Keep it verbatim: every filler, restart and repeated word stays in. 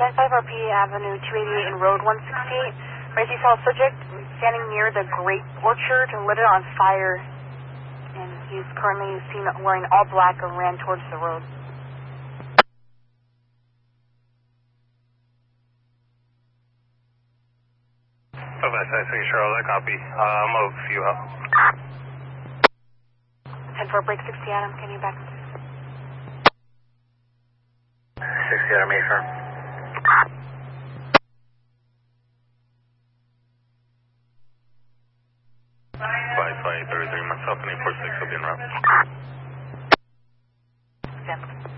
ten five R P Avenue two eighty-eight and Road one sixty-eight. Right, you saw a subject standing near the grape orchard and lit it on fire. And he's currently seen wearing all black and ran towards the road. Oh, that's nice. Charles, I copy. Uh, I'm over a few up. ten four break sixty Adam, can you back? sixty Adam, affirm. five five thirty-three, myself and eight four six will be en route. Stand.